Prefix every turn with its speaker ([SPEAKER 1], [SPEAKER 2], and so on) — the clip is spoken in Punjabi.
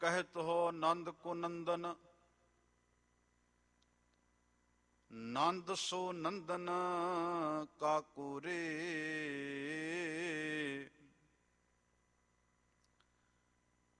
[SPEAKER 1] ਕਹਿਤ ਹੋ ਨੰਦ ਕੋ ਨੰਦਨ, ਨੰਦ ਸੋ ਨੰਦਨ ਕਾਕੂ ਰੇ।